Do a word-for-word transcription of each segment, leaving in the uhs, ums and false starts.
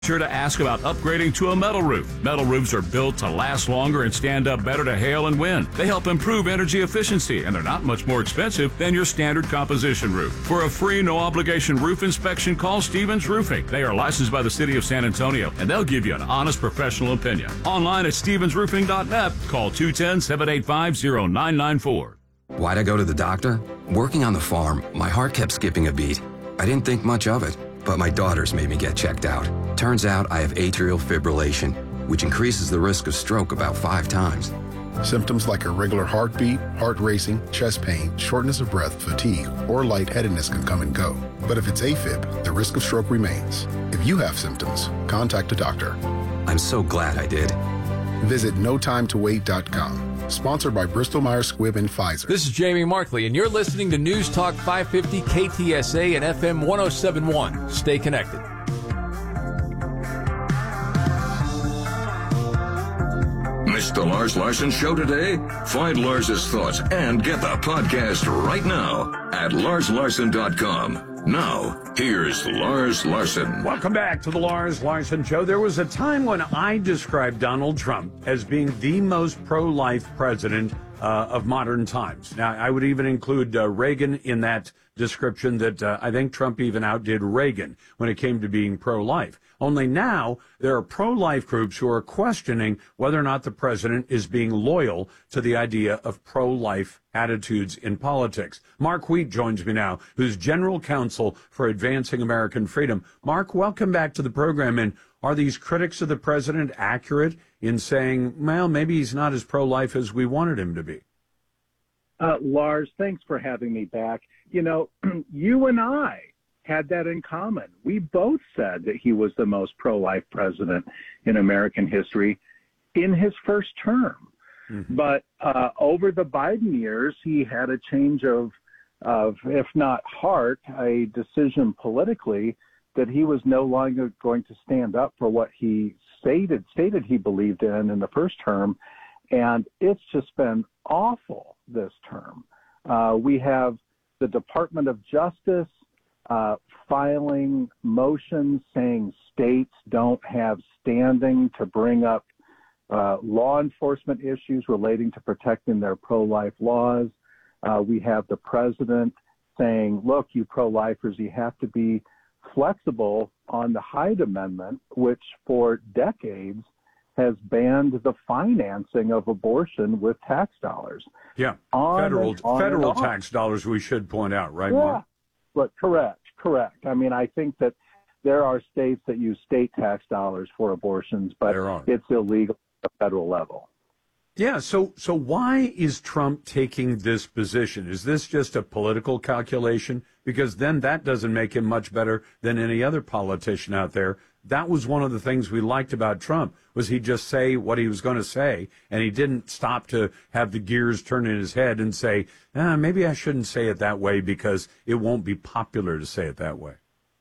Sure to ask about upgrading to a metal roof. Metal roofs are built to last longer and stand up better to hail and wind. They help improve energy efficiency, and they're not much more expensive than your standard composition roof. For a free, no-obligation roof inspection, call Stevens Roofing. They are licensed by the City of San Antonio, and they'll give you an honest professional opinion. Online at stevens roofing dot net. Call two one zero, seven eight five, zero nine nine four. Why'd I go to the doctor? Working on the farm, my heart kept skipping a beat. I didn't think much of it, but my daughters made me get checked out. Turns out I have atrial fibrillation, which increases the risk of stroke about five times. Symptoms like irregular heartbeat, heart racing, chest pain, shortness of breath, fatigue, or lightheadedness can come and go. But if it's AFib, the risk of stroke remains. If you have symptoms, contact a doctor. I'm so glad I did. Visit no time to wait dot com. Sponsored by Bristol Myers Squibb and Pfizer. This is Jamie Markley, and you're listening to News Talk five fifty K T S A and F M one oh seven point one. Stay connected. Missed the Lars Larson Show today? Find Lars's thoughts and get the podcast right now at lars larson dot com. Now, here's Lars Larson. Welcome back to the Lars Larson Show. There was a time when I described Donald Trump as being the most pro-life president uh, of modern times. Now, I would even include uh, Reagan in that description, that uh, I think Trump even outdid Reagan when it came to being pro-life. Only now there are pro-life groups who are questioning whether or not the president is being loyal to the idea of pro-life attitudes in politics. Mark Wheat joins me now, who's general counsel for Advancing American Freedom. Mark, welcome back to the program. And are these critics of the president accurate in saying, well, maybe he's not as pro-life as we wanted him to be? Uh, Lars, thanks for having me back. You know, you and I had that in common. We both said that he was the most pro-life president in American history in his first term. Mm-hmm. But uh, over the Biden years, he had a change of, of, if not heart, a decision politically that he was no longer going to stand up for what he stated, stated he believed in in the first term. And it's just been awful this term. Uh, we have the Department of Justice uh, filing motions saying states don't have standing to bring up uh, law enforcement issues relating to protecting their pro-life laws. Uh, we have the president saying, look, you pro-lifers, you have to be flexible on the Hyde Amendment, which for decades has banned the financing of abortion with tax dollars. Yeah, on federal and on federal and on. tax dollars, we should point out, right, Yeah, Mark? but correct, correct. I mean, I think that there are states that use state tax dollars for abortions, but There are. it's illegal at the federal level. Yeah, so so why is Trump taking this position? Is this just a political calculation? Because then that doesn't make him much better than any other politician out there. That was one of the things we liked about Trump, was he just say what he was going to say, and he didn't stop to have the gears turn in his head and say, ah, maybe I shouldn't say it that way because it won't be popular to say it that way.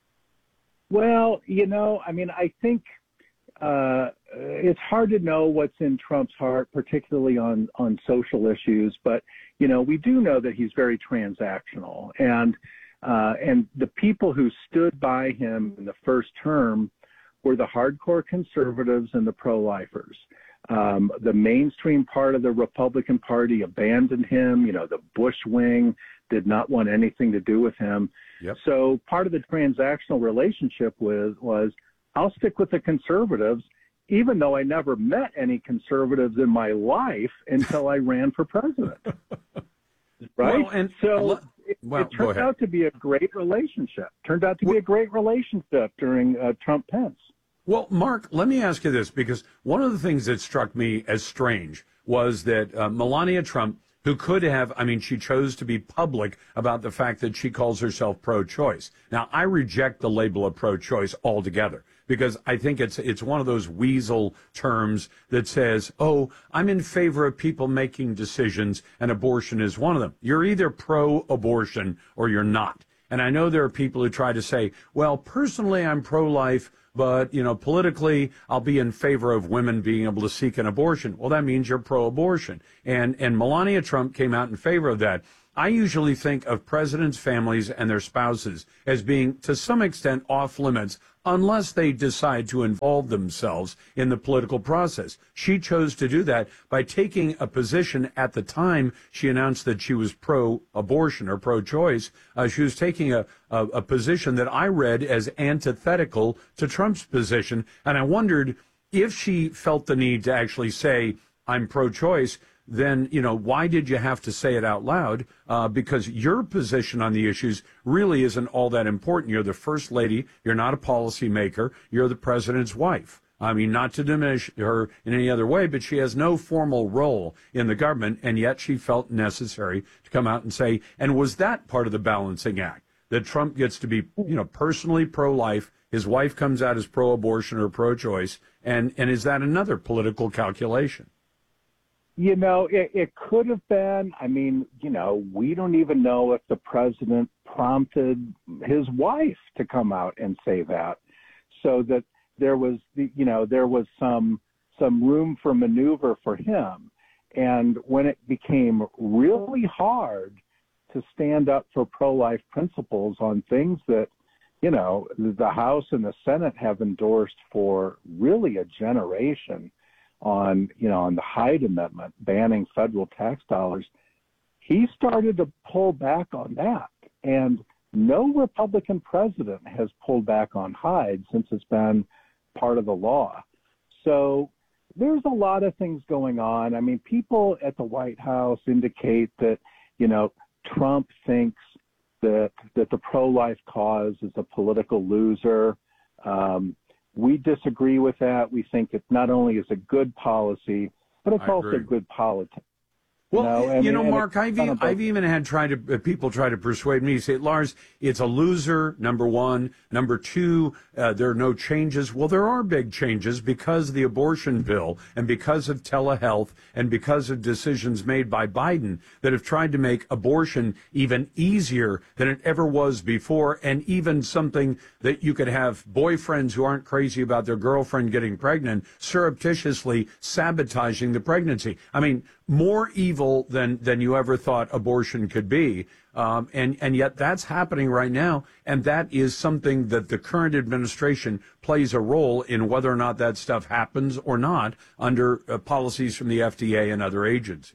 Well, you know, I mean, I think uh, it's hard to know what's in Trump's heart, particularly on, on social issues. But, you know, we do know that he's very transactional. And, uh, and the people who stood by him in the first term were the hardcore conservatives and the pro-lifers. Um, the mainstream part of the Republican Party abandoned him. You know, the Bush wing did not want anything to do with him. Yep. So part of the transactional relationship was, was I'll stick with the conservatives, even though I never met any conservatives in my life until I ran for president. Right? Well, and so it, well, it turned out to be a great relationship. Turned out to be a great relationship during uh, Trump-Pence. Well, Mark, let me ask you this, because one of the things that struck me as strange was that uh, Melania Trump, who could have, I mean, she chose to be public about the fact that she calls herself pro-choice. Now, I reject the label of pro-choice altogether, because I think it's it's one of those weasel terms that says, oh, I'm in favor of people making decisions, and abortion is one of them. You're either pro-abortion or you're not. And I know there are people who try to say, well, personally, I'm pro-life, but, you know, politically, I'll be in favor of women being able to seek an abortion. Well, that means you're pro-abortion. And and Melania Trump came out in favor of that. I usually think of presidents' families and their spouses as being, to some extent, off limits unless they decide to involve themselves in the political process. She chose to do that by taking a position at the time she announced that she was pro-abortion or pro-choice. Uh, she was taking a, a, a position that I read as antithetical to Trump's position. And I wondered if she felt the need to actually say, I'm pro-choice, then, you know, why did you have to say it out loud? Uh, because your position on the issues really isn't all that important. You're the first lady. You're not a policymaker. You're the president's wife. I mean, not to diminish her in any other way, but she has no formal role in the government, and yet she felt necessary to come out and say, and was that part of the balancing act, that Trump gets to be, you know, personally pro-life, his wife comes out as pro-abortion or pro-choice, and, and is that another political calculation? You know, it, it could have been. I mean, you know, we don't even know if the president prompted his wife to come out and say that, so that there was, the, you know, there was some some room for maneuver for him. And when it became really hard to stand up for pro-life principles on things that, you know, the House and the Senate have endorsed for really a generation, on, you know, on the Hyde Amendment, banning federal tax dollars, he started to pull back on that. And no Republican president has pulled back on Hyde since it's been part of the law. So there's a lot of things going on. I mean, people at the White House indicate that, you know, Trump thinks that that the pro-life cause is a political loser. Um, We disagree with that. We think it not only is a good policy, but it's I also agree. good politics. Well, you know, and, you know and Mark, I've, e- I've even had tried to, uh, people try to persuade me, say, Lars, it's a loser, number one. Number two, uh, there are no changes. Well, there are big changes because of the abortion bill and because of telehealth and because of decisions made by Biden that have tried to make abortion even easier than it ever was before, and even something that you could have boyfriends who aren't crazy about their girlfriend getting pregnant surreptitiously sabotaging the pregnancy. I mean, more evil than than you ever thought abortion could be, um, and and yet that's happening right now, and that is something that the current administration plays a role in whether or not that stuff happens or not under uh, policies from the F D A and other agencies.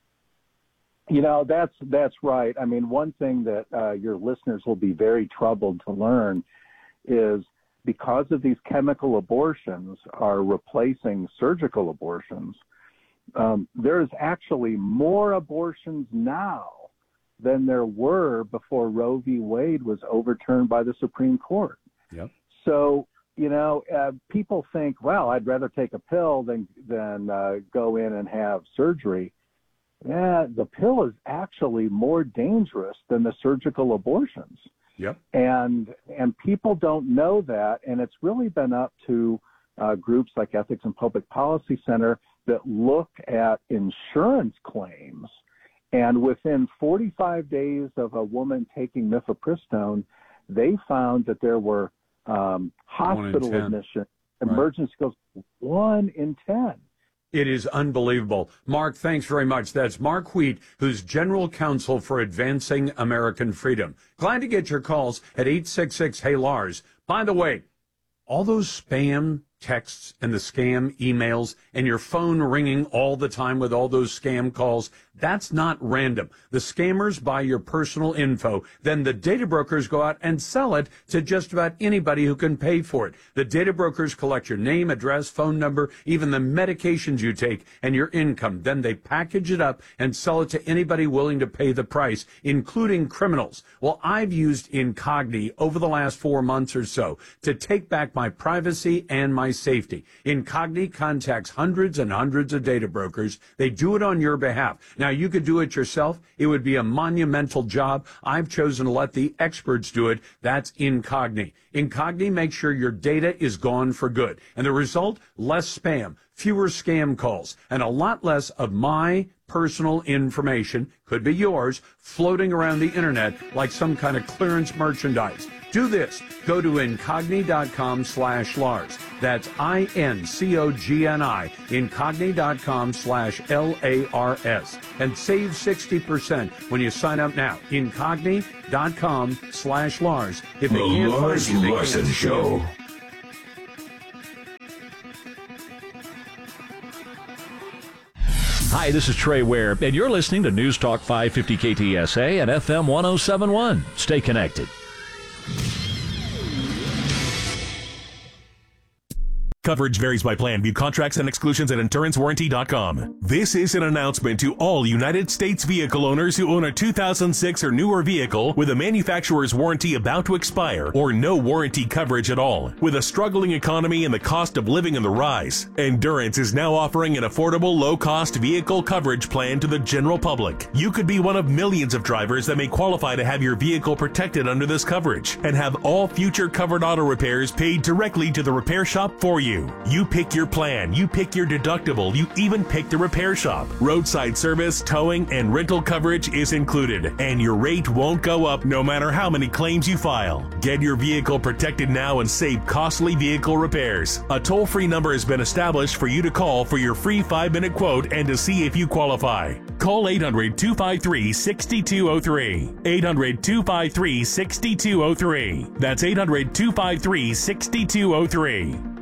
You know, that's that's right. I mean, one thing that uh, your listeners will be very troubled to learn is because of these chemical abortions are replacing surgical abortions. Um, there's actually more abortions now than there were before Roe v. Wade was overturned by the Supreme Court. Yep. So, you know, uh, people think, well, I'd rather take a pill than, than uh, go in and have surgery. Yeah, the pill is actually more dangerous than the surgical abortions. Yep. And, and people don't know that, and it's really been up to uh, groups like Ethics and Public Policy Center that look at insurance claims, and within forty-five days of a woman taking mifepristone, they found that there were um, hospital admissions, emergency goes one in ten. It is unbelievable. Mark, thanks very much. That's Mark Wheat, who's General Counsel for Advancing American Freedom. Glad to get your calls at eight six six, hey Lars. By the way, all those spam texts and the scam emails and your phone ringing all the time with all those scam calls, that's not random. The scammers buy your personal info. Then the data brokers go out and sell it to just about anybody who can pay for it. The data brokers collect your name, address, phone number, even the medications you take and your income. Then they package it up and sell it to anybody willing to pay the price, including criminals. Well, I've used Incogni over the last four months or so to take back my privacy and my safety. Incogni contacts hundreds and hundreds of data brokers. They do it on your behalf. Now, you could do it yourself. It would be a monumental job. I've chosen to let the experts do it. That's Incogni. Incogni makes sure your data is gone for good. And the result, less spam, fewer scam calls, and a lot less of my personal information, could be yours, floating around the internet like some kind of clearance merchandise. Do this. Go to incogni.com slash Lars. That's I N C O G N I, incogni.com slash L A R S. And save sixty percent when you sign up now. Incogni.com slash Lars. If they The can't find Lars you, they Larson can't steal Show. you. Hi, this is Trey Ware, and you're listening to News Talk five fifty K T S A and F M one oh seven point one. Stay connected. Coverage varies by plan. View contracts and exclusions at endurance warranty dot com. This is an announcement to all United States vehicle owners who own a two thousand six or newer vehicle with a manufacturer's warranty about to expire or no warranty coverage at all. With a struggling economy and the cost of living on the rise, Endurance is now offering an affordable, low-cost vehicle coverage plan to the general public. You could be one of millions of drivers that may qualify to have your vehicle protected under this coverage and have all future covered auto repairs paid directly to the repair shop for you. You pick your plan, you pick your deductible, you even pick the repair shop. Roadside service, towing, and rental coverage is included, and your rate won't go up no matter how many claims you file. Get your vehicle protected now and save costly vehicle repairs. A toll-free number has been established for you to call for your free five-minute quote and to see if you qualify. Call eight hundred, two five three, six two zero three. eight hundred, two five three, six two zero three. That's eight hundred, two five three, six two zero three.